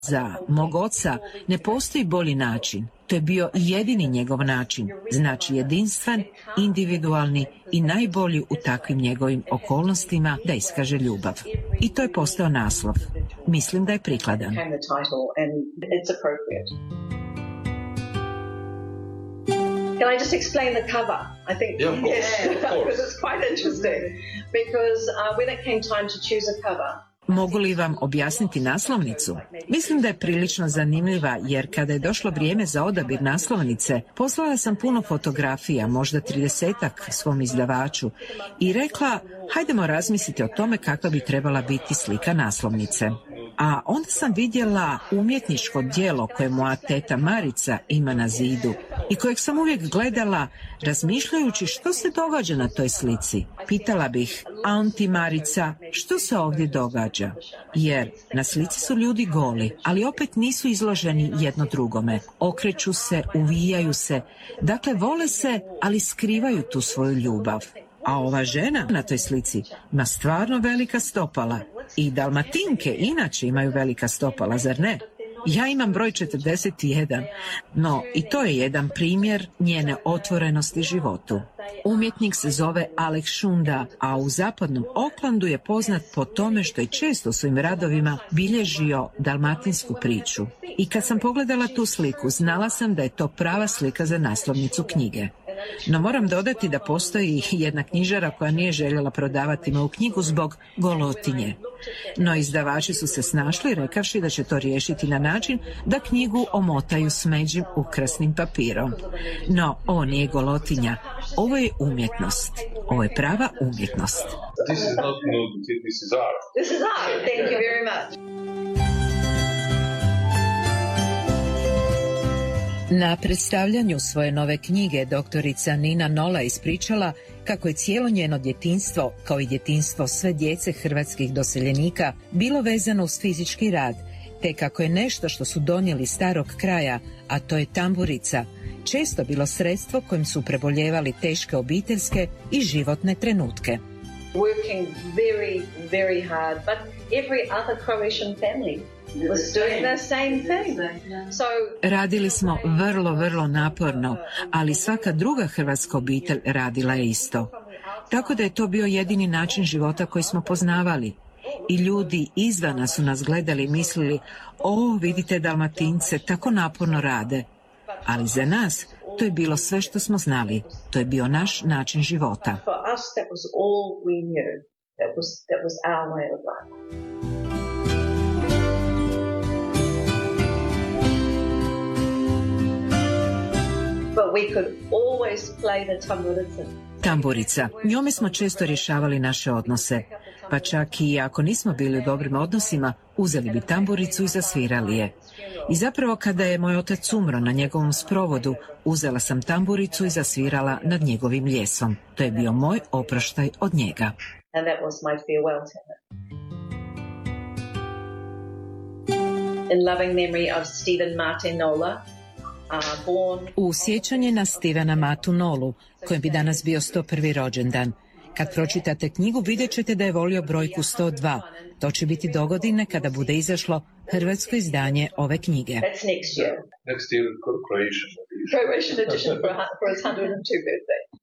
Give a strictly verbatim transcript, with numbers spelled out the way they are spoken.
Za mog oca ne postoji bolji način. To je bio jedini njegov način. Znači jedinstven, individualni i najbolji u takvim njegovim okolnostima da iskaže ljubav. I to je postao naslov. Mislim da je prikladan. Can I just explain the cover? I think yeah, of course, yeah, of course. because it's quite interesting. Because uh, when it came time to choose a cover, Mogu li vam objasniti naslovnicu? Mislim da je prilično zanimljiva, jer kada je došlo vrijeme za odabir naslovnice, poslala sam puno fotografija, možda tridesetak svom izdavaču, i rekla, hajdemo razmisliti o tome kakva bi trebala biti slika naslovnice. A onda sam vidjela umjetničko djelo koje moja teta Marica ima na zidu i kojeg sam uvijek gledala razmišljajući što se događa na toj slici. Pitala bih, Aunti Marica, što se ovdje događa? Jer na slici su ljudi goli, ali opet nisu izloženi jedno drugome. Okreću se, uvijaju se, dakle vole se, ali skrivaju tu svoju ljubav. A ova žena na toj slici ima stvarno velika stopala. I Dalmatinke inače imaju velika stopala, zar ne? Ja imam broj četrdeset jedan, no i to je jedan primjer njene otvorenosti životu. Umjetnik se zove Alex Šunda, a u zapadnom Oaklandu je poznat po tome što je često u svojim radovima bilježio dalmatinsku priču. I kad sam pogledala tu sliku, znala sam da je to prava slika za naslovnicu knjige. No moram dodati da postoji jedna knjižara koja nije željela prodavati moju knjigu zbog golotinje. No izdavači su se snašli rekavši da će to riješiti na način da knjigu omotaju smeđim ukrasnim papirom. No, ovo nije golotinja, ovo je umjetnost. Ovo je prava umjetnost. This is not nudity, this is art. this is art. Thank you very much. Na predstavljanju svoje nove knjige doktorica Nina Nola ispričala kako je cijelo njeno djetinjstvo, kao i djetinjstvo sve djece hrvatskih doseljenika, bilo vezano uz fizički rad, te kako je nešto što su donijeli starog kraja, a to je tamburica, često bilo sredstvo kojim su preboljevali teške obiteljske i životne trenutke. Working very, very hard, but every other Croatian family was doing the same thing. So, Radili smo vrlo, vrlo naporno, ali svaka druga hrvatska obitelj radila je isto. Tako da je to bio jedini način života koji smo poznavali. I ljudi izvana su nas gledali i mislili, o, vidite Dalmatince, tako naporno rade. Ali za nas to je bilo sve što smo znali. To je bio naš način života. for us, that was all we knew. That was, that was our way of life. But we could always play the tamburica. Tamburica. Njome smo često rješavali naše odnose. Pa čak i ako nismo bili u dobrim odnosima, uzeli bi tamburicu i zasvirali je. I zapravo kada je moj otac umro na njegovom sprovodu, uzela sam tamburicu i zasvirala nad njegovim ljesom. To je bio moj oproštaj od njega. And that was my farewell to him. In loving memory of Stephen Martinola, uh, born... U sjećanje na Stevena Matu Nolu, kojem bi danas bio sto prvi rođendan. Kad pročitate knjigu, vidjet ćete da je volio brojku sto dva. To će biti dogodine kada bude izašlo hrvatsko izdanje ove knjige. That's next year. Next year, Croatian edition. Croatian edition for, for his one hundred second birthday.